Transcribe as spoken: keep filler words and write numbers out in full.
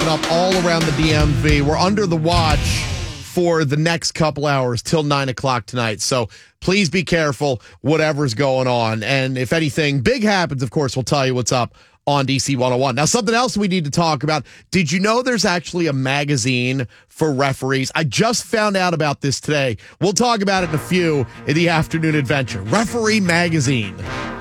popping up all around the D M V. We're under the watch for the next couple hours till nine o'clock tonight. So please be careful, whatever's going on. And if anything big happens, of course, we'll tell you what's up on D C one oh one. Now, something else we need to talk about. Did you know there's actually a magazine for referees? I just found out about this today. We'll talk about it in a few in the afternoon adventure. Referee Magazine.